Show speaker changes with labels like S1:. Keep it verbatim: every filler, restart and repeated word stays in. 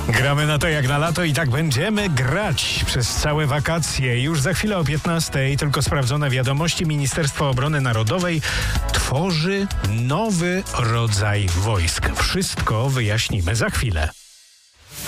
S1: Gramy na to jak na lato i tak będziemy grać przez całe wakacje. Już za chwilę o piętnastej tylko sprawdzone wiadomości. Ministerstwo Obrony Narodowej tworzy nowy rodzaj wojsk. Wszystko wyjaśnimy za chwilę.